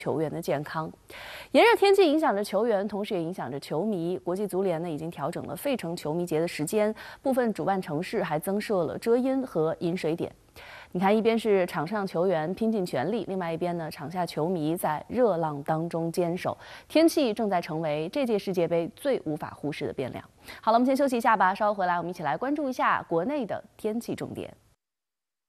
球员的健康。炎热天气影响着球员，同时也影响着球迷。国际足联呢已经调整了费城球迷节的时间，部分主办城市还增设了遮阴和饮水点。你看，一边是场上球员拼尽全力，另外一边呢，场下球迷在热浪当中坚守。天气正在成为这届世界杯最无法忽视的变量。好了，我们先休息一下吧，稍后回来我们一起来关注一下国内的天气重点。